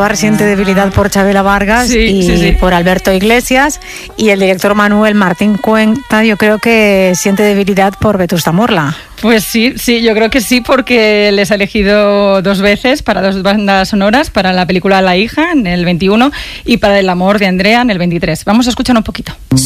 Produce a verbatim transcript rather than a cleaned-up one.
Almodóvar siente debilidad por Chabela Vargas sí, y sí, sí. por Alberto Iglesias, y el director Manuel Martín Cuenta yo creo que siente debilidad por Vetusta Morla. Pues sí, sí, yo creo que sí, porque les ha elegido dos veces para dos bandas sonoras, para la película La hija en el veintiuno y para El amor de Andrea en el veintitrés. Vamos a escuchar un poquito.